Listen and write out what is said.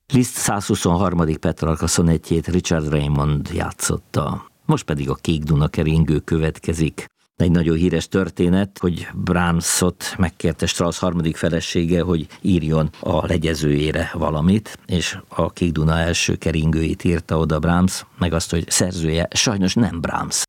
Liszt 123. Petrarca szonettjét Richard Raymond játszotta. Most pedig a Kék Duna keringő következik. Egy nagyon híres történet, hogy Brahmsot megkérte Strauss harmadik felesége, hogy írjon a legyezőjére valamit, és a Kék Duna első keringőjét írta oda Brahms, meg azt, hogy szerzője sajnos nem Brahms.